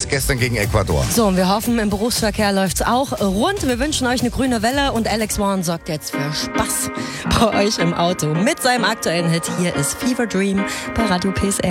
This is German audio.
gestern gegen Ecuador. So, und wir hoffen, im Berufsverkehr läuft's auch rund. Wir wünschen euch eine grüne Welle und Alex Warren sorgt jetzt für Spaß bei euch im Auto mit seinem aktuellen Hit. Hier ist Fever Dream bei Radio PSR.